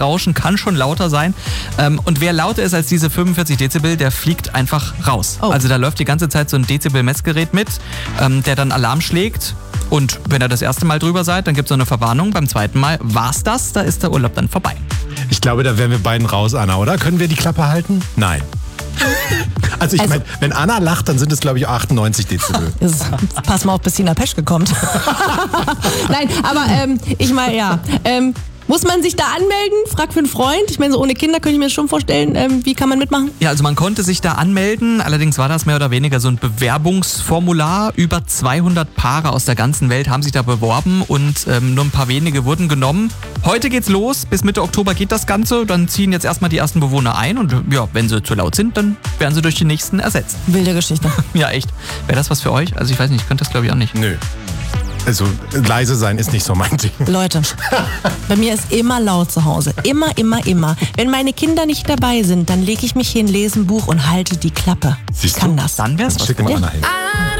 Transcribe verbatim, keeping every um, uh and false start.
Rauschen kann schon lauter sein. Ähm, und wer lauter ist als diese fünfundvierzig Dezibel, der fliegt einfach raus. Oh. Also da läuft die ganze Zeit so ein Dezibel-Messgerät mit, ähm, der dann Alarm schlägt. Und wenn ihr das erste Mal drüber seid, dann gibt es so eine Verwarnung. Beim zweiten Mal war's das, da ist der Urlaub dann vorbei. Ich glaube, da wären wir beiden raus, Anna, oder? Können wir die Klappe halten? Nein. Also ich Also- meine, wenn Anna lacht, dann sind es, glaube ich, achtundneunzig Dezibel. Ist, pass mal auf, bis Sina Peschke kommt. Nein, aber ähm, ich meine, ja. Ähm, muss man sich da anmelden? Frag für einen Freund. Ich meine, so ohne Kinder könnte ich mir das schon vorstellen. Ähm, wie kann man mitmachen? Ja, also man konnte sich da anmelden, allerdings war das mehr oder weniger so ein Bewerbungsformular. Über zweihundert Paare aus der ganzen Welt haben sich da beworben und ähm, nur ein paar wenige wurden genommen. Heute geht's los, bis Mitte Oktober geht das Ganze, dann ziehen jetzt erstmal die ersten Bewohner ein und ja, wenn sie zu laut sind, dann werden sie durch die nächsten ersetzt. Wilde Geschichte. Ja, echt. Wäre das was für euch? Also ich weiß nicht, ich könnte das glaube ich auch nicht. Nö. Also leise sein ist nicht so mein Ding. Leute, bei mir ist immer laut zu Hause. Immer, immer, immer. Wenn meine Kinder nicht dabei sind, dann lege ich mich hin, lese ein Buch und halte die Klappe. Ich Siehst kann du? das. Dann wär's was. Schick mal Ja. Anna hin.